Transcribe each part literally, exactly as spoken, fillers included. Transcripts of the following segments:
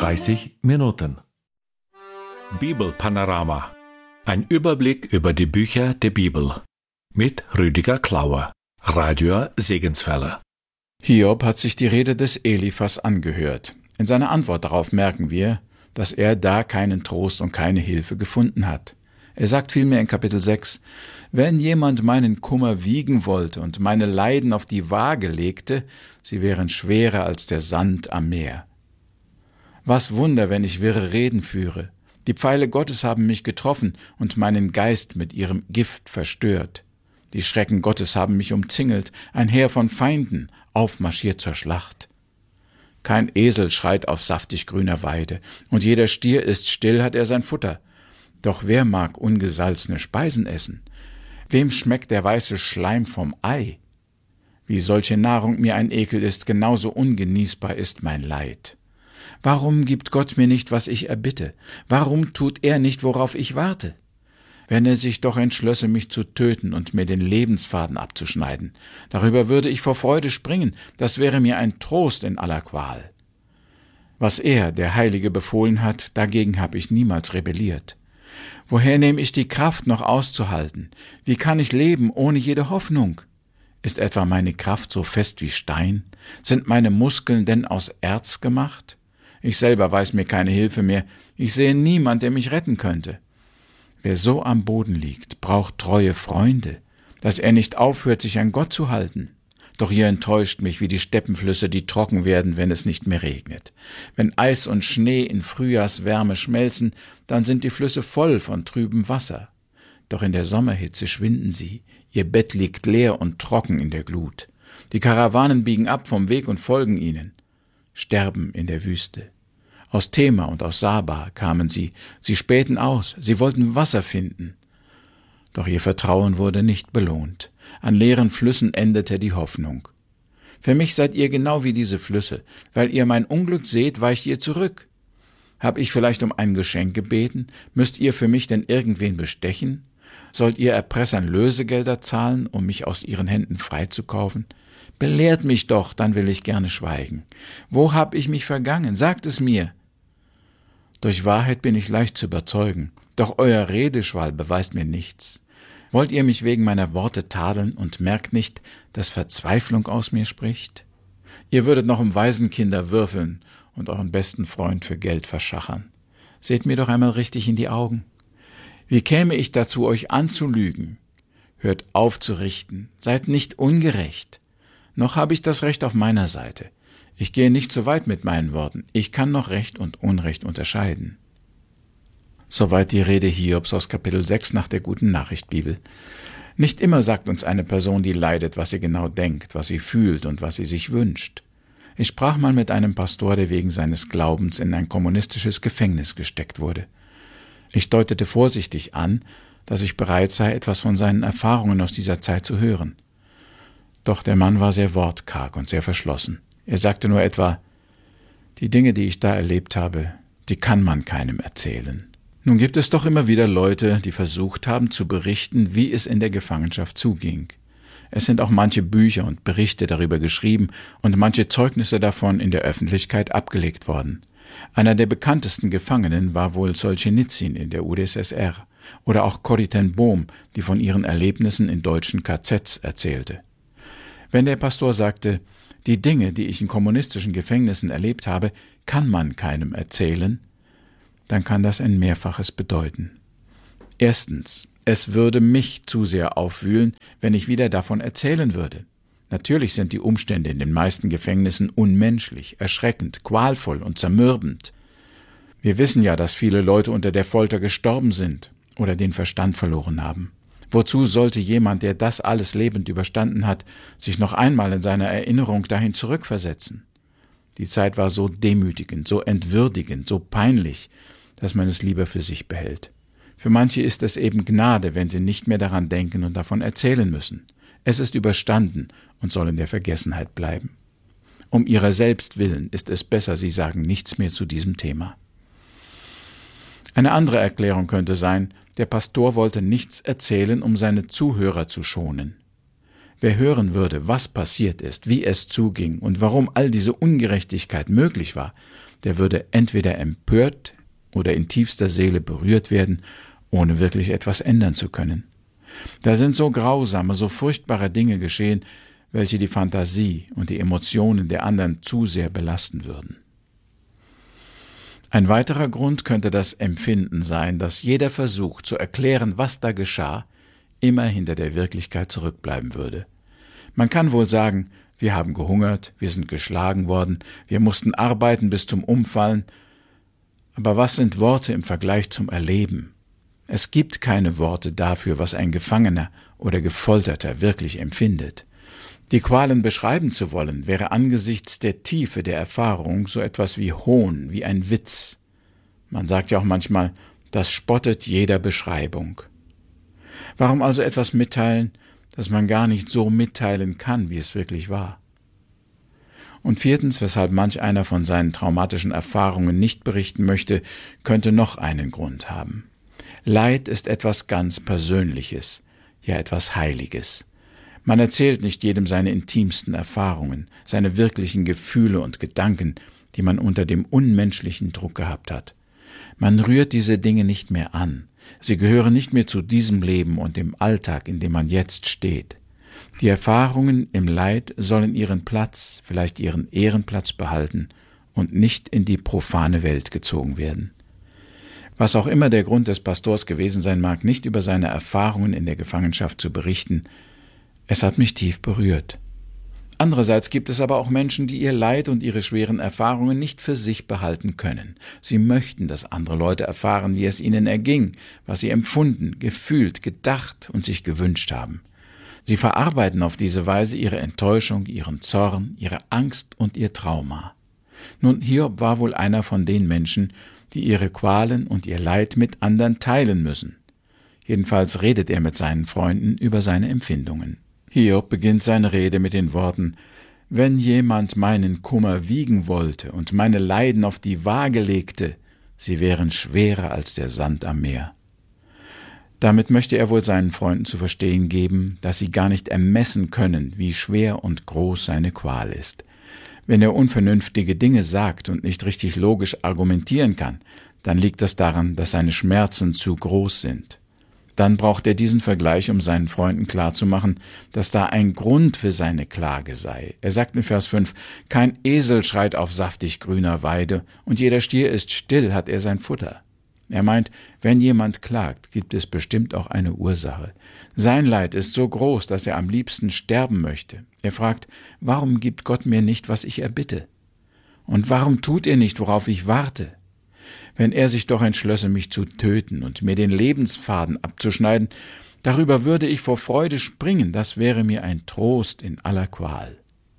dreißig Minuten. Bibelpanorama. Ein Überblick über die Bücher der Bibel. Mit Rüdiger Klauer, Radio Segenswelle. Hiob hat sich die Rede des Eliphas angehört. In seiner Antwort darauf merken wir, dass er da keinen Trost und keine Hilfe gefunden hat. Er sagt vielmehr in Kapitel sechs, wenn jemand meinen Kummer wiegen wollte und meine Leiden auf die Waage legte, sie wären schwerer als der Sand am Meer. Was Wunder, wenn ich wirre Reden führe. Die Pfeile Gottes haben mich getroffen und meinen Geist mit ihrem Gift verstört. Die Schrecken Gottes haben mich umzingelt, ein Heer von Feinden aufmarschiert zur Schlacht. Kein Esel schreit auf saftig grüner Weide, und jeder Stier ist still, hat er sein Futter. Doch wer mag ungesalzene Speisen essen? Wem schmeckt der weiße Schleim vom Ei? Wie solche Nahrung mir ein Ekel ist, genauso ungenießbar ist mein Leid. Warum gibt Gott mir nicht, was ich erbitte? Warum tut er nicht, worauf ich warte? Wenn er sich doch entschlösse, mich zu töten und mir den Lebensfaden abzuschneiden, darüber würde ich vor Freude springen, das wäre mir ein Trost in aller Qual. Was er, der Heilige, befohlen hat, dagegen habe ich niemals rebelliert. Woher nehme ich die Kraft, noch auszuhalten? Wie kann ich leben ohne jede Hoffnung? Ist etwa meine Kraft so fest wie Stein? Sind meine Muskeln denn aus Erz gemacht? Ich selber weiß mir keine Hilfe mehr. Ich sehe niemand, der mich retten könnte. Wer so am Boden liegt, braucht treue Freunde, dass er nicht aufhört, sich an Gott zu halten. Doch ihr enttäuscht mich wie die Steppenflüsse, die trocken werden, wenn es nicht mehr regnet. Wenn Eis und Schnee in Frühjahrswärme schmelzen, dann sind die Flüsse voll von trübem Wasser. Doch in der Sommerhitze schwinden sie, ihr Bett liegt leer und trocken in der Glut. Die Karawanen biegen ab vom Weg und folgen ihnen, sterben in der Wüste. Aus Tema und aus Saba kamen sie, sie spähten aus, sie wollten Wasser finden. Doch ihr Vertrauen wurde nicht belohnt. An leeren Flüssen endete die Hoffnung. Für mich seid ihr genau wie diese Flüsse. Weil ihr mein Unglück seht, weicht ihr zurück. Hab ich vielleicht um ein Geschenk gebeten? Müsst ihr für mich denn irgendwen bestechen? Sollt ihr Erpressern Lösegelder zahlen, um mich aus ihren Händen freizukaufen? Belehrt mich doch, dann will ich gerne schweigen. Wo hab ich mich vergangen? Sagt es mir. Durch Wahrheit bin ich leicht zu überzeugen, doch euer Redeschwall beweist mir nichts. Wollt ihr mich wegen meiner Worte tadeln und merkt nicht, dass Verzweiflung aus mir spricht? Ihr würdet noch um Waisenkinder würfeln und euren besten Freund für Geld verschachern. Seht mir doch einmal richtig in die Augen. Wie käme ich dazu, euch anzulügen? Hört auf zu richten, seid nicht ungerecht. Noch habe ich das Recht auf meiner Seite. Ich gehe nicht so weit mit meinen Worten. Ich kann noch Recht und Unrecht unterscheiden. Soweit die Rede Hiobs aus Kapitel sechs nach der Guten Nachricht Bibel. Nicht immer sagt uns eine Person, die leidet, was sie genau denkt, was sie fühlt und was sie sich wünscht. Ich sprach mal mit einem Pastor, der wegen seines Glaubens in ein kommunistisches Gefängnis gesteckt wurde. Ich deutete vorsichtig an, dass ich bereit sei, etwas von seinen Erfahrungen aus dieser Zeit zu hören. Doch der Mann war sehr wortkarg und sehr verschlossen. Er sagte nur etwa, die Dinge, die ich da erlebt habe, die kann man keinem erzählen. Nun gibt es doch immer wieder Leute, die versucht haben zu berichten, wie es in der Gefangenschaft zuging. Es sind auch manche Bücher und Berichte darüber geschrieben und manche Zeugnisse davon in der Öffentlichkeit abgelegt worden. Einer der bekanntesten Gefangenen war wohl Solschenizyn in der U d S S R oder auch Corrie ten Boom, die von ihren Erlebnissen in deutschen K Zs erzählte. Wenn der Pastor sagte, die Dinge, die ich in kommunistischen Gefängnissen erlebt habe, kann man keinem erzählen, dann kann das ein Mehrfaches bedeuten. Erstens, es würde mich zu sehr aufwühlen, wenn ich wieder davon erzählen würde. Natürlich sind die Umstände in den meisten Gefängnissen unmenschlich, erschreckend, qualvoll und zermürbend. Wir wissen ja, dass viele Leute unter der Folter gestorben sind oder den Verstand verloren haben. Wozu sollte jemand, der das alles lebend überstanden hat, sich noch einmal in seiner Erinnerung dahin zurückversetzen? Die Zeit war so demütigend, so entwürdigend, so peinlich, dass man es lieber für sich behält. Für manche ist es eben Gnade, wenn sie nicht mehr daran denken und davon erzählen müssen. Es ist überstanden und soll in der Vergessenheit bleiben. Um ihrer selbst willen ist es besser, sie sagen nichts mehr zu diesem Thema. Eine andere Erklärung könnte sein, der Pastor wollte nichts erzählen, um seine Zuhörer zu schonen. Wer hören würde, was passiert ist, wie es zuging und warum all diese Ungerechtigkeit möglich war, der würde entweder empört oder in tiefster Seele berührt werden, ohne wirklich etwas ändern zu können. Da sind so grausame, so furchtbare Dinge geschehen, welche die Fantasie und die Emotionen der anderen zu sehr belasten würden. Ein weiterer Grund könnte das Empfinden sein, dass jeder Versuch zu erklären, was da geschah, immer hinter der Wirklichkeit zurückbleiben würde. Man kann wohl sagen, wir haben gehungert, wir sind geschlagen worden, wir mussten arbeiten bis zum Umfallen, aber was sind Worte im Vergleich zum Erleben? Es gibt keine Worte dafür, was ein Gefangener oder Gefolterter wirklich empfindet. Die Qualen beschreiben zu wollen, wäre angesichts der Tiefe der Erfahrung so etwas wie Hohn, wie ein Witz. Man sagt ja auch manchmal, das spottet jeder Beschreibung. Warum also etwas mitteilen, das man gar nicht so mitteilen kann, wie es wirklich war? Und viertens, weshalb manch einer von seinen traumatischen Erfahrungen nicht berichten möchte, könnte noch einen Grund haben. Leid ist etwas ganz Persönliches, ja etwas Heiliges. Man erzählt nicht jedem seine intimsten Erfahrungen, seine wirklichen Gefühle und Gedanken, die man unter dem unmenschlichen Druck gehabt hat. Man rührt diese Dinge nicht mehr an. Sie gehören nicht mehr zu diesem Leben und dem Alltag, in dem man jetzt steht. Die Erfahrungen im Leid sollen ihren Platz, vielleicht ihren Ehrenplatz behalten und nicht in die profane Welt gezogen werden. Was auch immer der Grund des Pastors gewesen sein mag, nicht über seine Erfahrungen in der Gefangenschaft zu berichten, es hat mich tief berührt. Andererseits gibt es aber auch Menschen, die ihr Leid und ihre schweren Erfahrungen nicht für sich behalten können. Sie möchten, dass andere Leute erfahren, wie es ihnen erging, was sie empfunden, gefühlt, gedacht und sich gewünscht haben. Sie verarbeiten auf diese Weise ihre Enttäuschung, ihren Zorn, ihre Angst und ihr Trauma. Nun, Hiob war wohl einer von den Menschen, die ihre Qualen und ihr Leid mit anderen teilen müssen. Jedenfalls redet er mit seinen Freunden über seine Empfindungen. Hiob beginnt seine Rede mit den Worten: Wenn jemand meinen Kummer wiegen wollte und meine Leiden auf die Waage legte, sie wären schwerer als der Sand am Meer. Damit möchte er wohl seinen Freunden zu verstehen geben, dass sie gar nicht ermessen können, wie schwer und groß seine Qual ist. Wenn er unvernünftige Dinge sagt und nicht richtig logisch argumentieren kann, dann liegt das daran, dass seine Schmerzen zu groß sind. Dann braucht er diesen Vergleich, um seinen Freunden klarzumachen, dass da ein Grund für seine Klage sei. Er sagt in Vers fünf, kein Esel schreit auf saftig grüner Weide, und jeder Stier ist still, hat er sein Futter. Er meint, wenn jemand klagt, gibt es bestimmt auch eine Ursache. Sein Leid ist so groß, dass er am liebsten sterben möchte. Er fragt, warum gibt Gott mir nicht, was ich erbitte? Und warum tut er nicht, worauf ich warte? Wenn er sich doch entschlösse, mich zu töten und mir den Lebensfaden abzuschneiden, darüber würde ich vor Freude springen, das wäre mir ein Trost in aller Qual.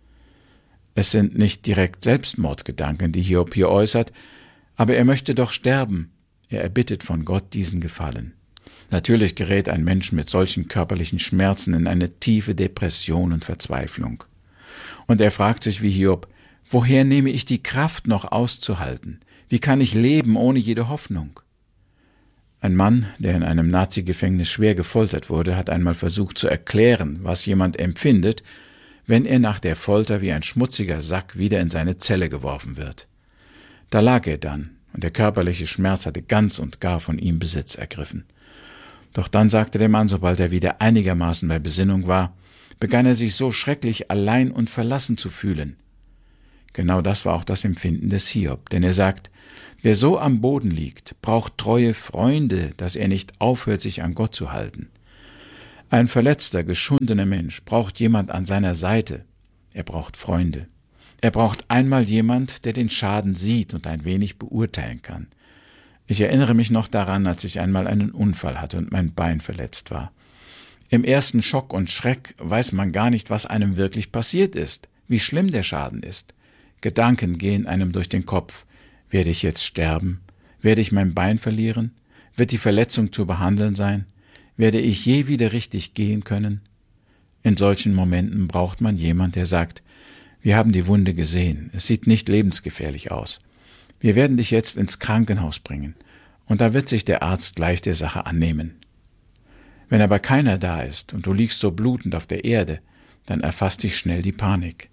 Es sind nicht direkt Selbstmordgedanken, die Hiob hier äußert, aber er möchte doch sterben. Er erbittet von Gott diesen Gefallen. Natürlich gerät ein Mensch mit solchen körperlichen Schmerzen in eine tiefe Depression und Verzweiflung. Und er fragt sich wie Hiob, woher nehme ich die Kraft noch auszuhalten? Wie kann ich leben ohne jede Hoffnung? Ein Mann, der in einem Nazi-Gefängnis schwer gefoltert wurde, hat einmal versucht zu erklären, was jemand empfindet, wenn er nach der Folter wie ein schmutziger Sack wieder in seine Zelle geworfen wird. Da lag er dann, und der körperliche Schmerz hatte ganz und gar von ihm Besitz ergriffen. Doch dann sagte der Mann, sobald er wieder einigermaßen bei Besinnung war, begann er sich so schrecklich allein und verlassen zu fühlen. Genau das war auch das Empfinden des Hiob, denn er sagt, wer so am Boden liegt, braucht treue Freunde, dass er nicht aufhört, sich an Gott zu halten. Ein verletzter, geschundener Mensch braucht jemand an seiner Seite. Er braucht Freunde. Er braucht einmal jemand, der den Schaden sieht und ein wenig beurteilen kann. Ich erinnere mich noch daran, als ich einmal einen Unfall hatte und mein Bein verletzt war. Im ersten Schock und Schreck weiß man gar nicht, was einem wirklich passiert ist, wie schlimm der Schaden ist. Gedanken gehen einem durch den Kopf. Werde ich jetzt sterben? Werde ich mein Bein verlieren? Wird die Verletzung zu behandeln sein? Werde ich je wieder richtig gehen können? In solchen Momenten braucht man jemand, der sagt, wir haben die Wunde gesehen, es sieht nicht lebensgefährlich aus. Wir werden dich jetzt ins Krankenhaus bringen, und da wird sich der Arzt gleich der Sache annehmen. Wenn aber keiner da ist und du liegst so blutend auf der Erde, dann erfasst dich schnell die Panik.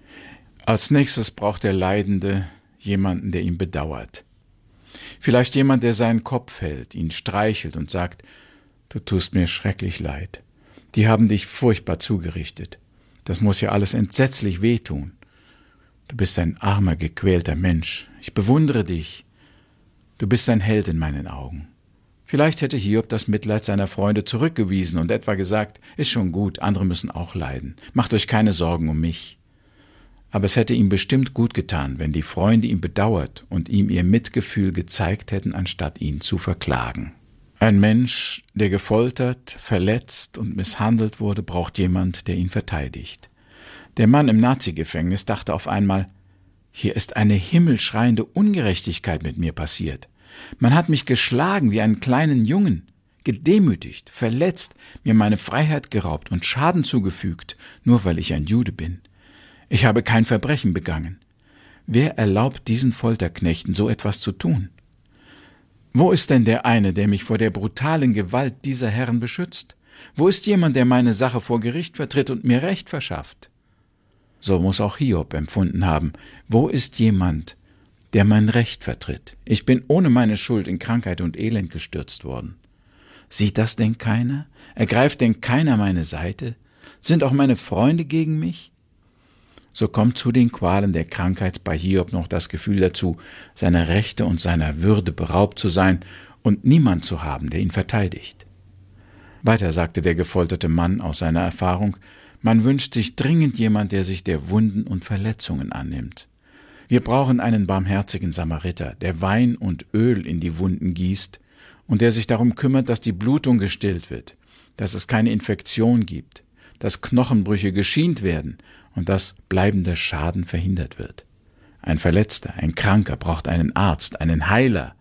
Als nächstes braucht der Leidende jemanden, der ihn bedauert. Vielleicht jemand, der seinen Kopf hält, ihn streichelt und sagt, du tust mir schrecklich leid. Die haben dich furchtbar zugerichtet. Das muss ja alles entsetzlich wehtun. Du bist ein armer, gequälter Mensch. Ich bewundere dich. Du bist ein Held in meinen Augen. Vielleicht hätte Hiob das Mitleid seiner Freunde zurückgewiesen und etwa gesagt, ist schon gut, andere müssen auch leiden. Macht euch keine Sorgen um mich. Aber es hätte ihm bestimmt gut getan, wenn die Freunde ihn bedauert und ihm ihr Mitgefühl gezeigt hätten, anstatt ihn zu verklagen. Ein Mensch, der gefoltert, verletzt und misshandelt wurde, braucht jemand, der ihn verteidigt. Der Mann im Nazi-Gefängnis dachte auf einmal, hier ist eine himmelschreiende Ungerechtigkeit mit mir passiert. Man hat mich geschlagen wie einen kleinen Jungen, gedemütigt, verletzt, mir meine Freiheit geraubt und Schaden zugefügt, nur weil ich ein Jude bin. Ich habe kein Verbrechen begangen. Wer erlaubt diesen Folterknechten, so etwas zu tun? Wo ist denn der eine, der mich vor der brutalen Gewalt dieser Herren beschützt? Wo ist jemand, der meine Sache vor Gericht vertritt und mir Recht verschafft? So muss auch Hiob empfunden haben. Wo ist jemand, der mein Recht vertritt? Ich bin ohne meine Schuld in Krankheit und Elend gestürzt worden. Sieht das denn keiner? Ergreift denn keiner meine Seite? Sind auch meine Freunde gegen mich? So kommt zu den Qualen der Krankheit bei Hiob noch das Gefühl dazu, seiner Rechte und seiner Würde beraubt zu sein und niemand zu haben, der ihn verteidigt. Weiter sagte der gefolterte Mann aus seiner Erfahrung, man wünscht sich dringend jemand, der sich der Wunden und Verletzungen annimmt. Wir brauchen einen barmherzigen Samariter, der Wein und Öl in die Wunden gießt und der sich darum kümmert, dass die Blutung gestillt wird, dass es keine Infektion gibt, dass Knochenbrüche geschient werden und dass bleibender Schaden verhindert wird. Ein Verletzter, ein Kranker braucht einen Arzt, einen Heiler,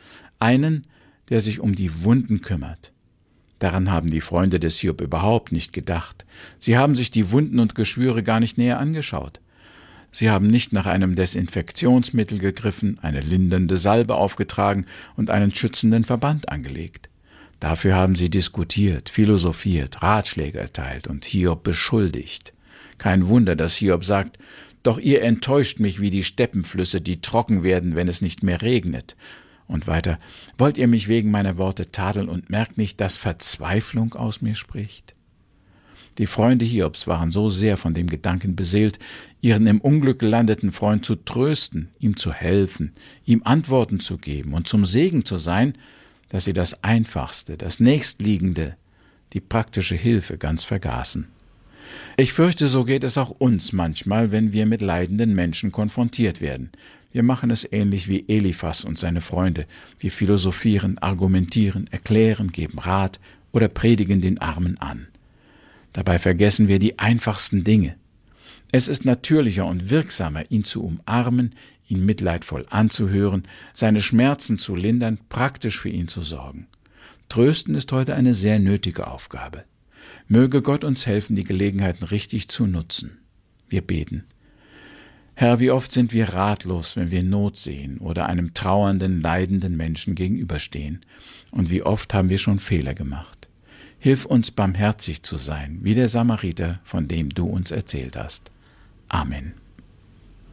einen, der sich um die Wunden kümmert. Daran haben die Freunde des Hiob überhaupt nicht gedacht. Sie haben sich die Wunden und Geschwüre gar nicht näher angeschaut. Sie haben nicht nach einem Desinfektionsmittel gegriffen, eine lindernde Salbe aufgetragen und einen schützenden Verband angelegt. Dafür haben sie diskutiert, philosophiert, Ratschläge erteilt und Hiob beschuldigt. Kein Wunder, dass Hiob sagt, doch ihr enttäuscht mich wie die Steppenflüsse, die trocken werden, wenn es nicht mehr regnet. Und weiter, wollt ihr mich wegen meiner Worte tadeln und merkt nicht, dass Verzweiflung aus mir spricht? Die Freunde Hiobs waren so sehr von dem Gedanken beseelt, ihren im Unglück gelandeten Freund zu trösten, ihm zu helfen, ihm Antworten zu geben und zum Segen zu sein, dass sie das Einfachste, das Nächstliegende, die praktische Hilfe ganz vergaßen. Ich fürchte, so geht es auch uns manchmal, wenn wir mit leidenden Menschen konfrontiert werden. Wir machen es ähnlich wie Eliphas und seine Freunde. Wir philosophieren, argumentieren, erklären, geben Rat oder predigen den Armen an. Dabei vergessen wir die einfachsten Dinge. Es ist natürlicher und wirksamer, ihn zu umarmen, ihn mitleidvoll anzuhören, seine Schmerzen zu lindern, praktisch für ihn zu sorgen. Trösten ist heute eine sehr nötige Aufgabe. Möge Gott uns helfen, die Gelegenheiten richtig zu nutzen. Wir beten. Herr, wie oft sind wir ratlos, wenn wir Not sehen oder einem trauernden, leidenden Menschen gegenüberstehen. Und wie oft haben wir schon Fehler gemacht. Hilf uns, barmherzig zu sein, wie der Samariter, von dem du uns erzählt hast. Amen.